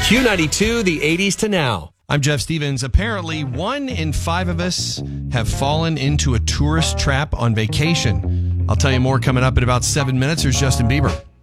Q92, the 80s to now. I'm Jeff Stevens. Apparently, 1 in 5 of us have fallen into a tourist trap on vacation. I'll tell you more coming up in about 7 minutes. Here's Justin Bieber.